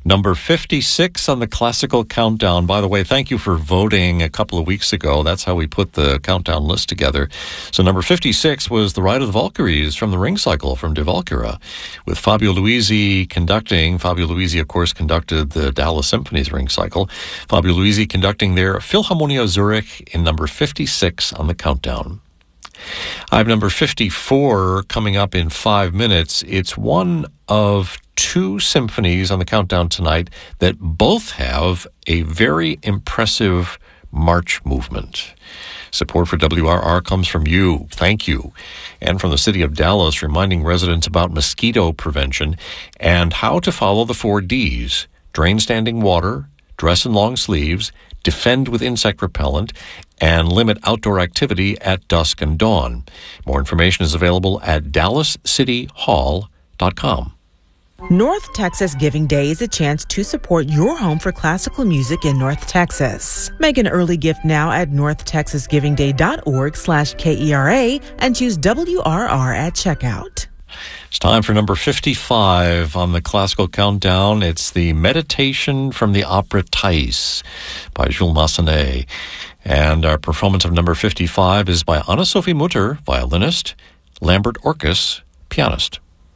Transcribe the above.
Number 56 on the classical countdown. By the way, thank you for voting a couple of weeks ago. That's how we put the countdown list together. So number 56 was The Ride of the Valkyries from the Ring Cycle from De Valkyra, with Fabio Luisi conducting. Fabio Luisi, of course, conducted the Dallas Symphony's Ring Cycle. Fabio Luisi conducting their Philharmonia Zurich in number 56 on the countdown. I have number 54 coming up in 5 minutes. It's one of two symphonies on the countdown tonight that both have a very impressive march movement. Support for WRR comes from you. Thank you. And from the city of Dallas, reminding residents about mosquito prevention and how to follow the 4 Ds: drain standing water, dress in long sleeves, defend with insect repellent, and limit outdoor activity at dusk and dawn. More information is available at dallascityhall.com. North Texas Giving Day is a chance to support your home for classical music in North Texas. Make an early gift now at northtexasgivingday.org/KERA and choose WRR at checkout. It's time for number 55 on the classical countdown. It's the Meditation from the Opera Thais by Jules Massenet. And our performance of number 55 is by Anna-Sophie Mutter, violinist, Lambert Orkus, pianist.